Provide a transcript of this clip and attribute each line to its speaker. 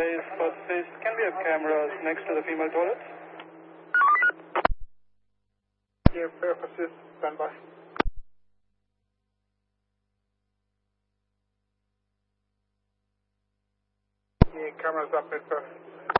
Speaker 1: base, first phase. Can we have cameras next to the female toilets?
Speaker 2: Yeah, fair assist, standby. Yeah, cameras up at first.